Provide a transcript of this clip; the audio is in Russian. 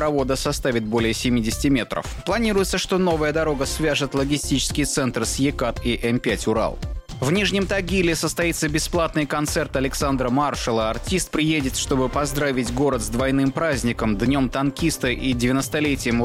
провода составит более 70 метров. Планируется, что новая дорога свяжет логистический центр с ЕКАТ и М5 «Урал». В Нижнем Тагиле состоится бесплатный концерт Александра Маршала. Артист приедет, чтобы поздравить город с двойным праздником – Днем танкиста и 90-летием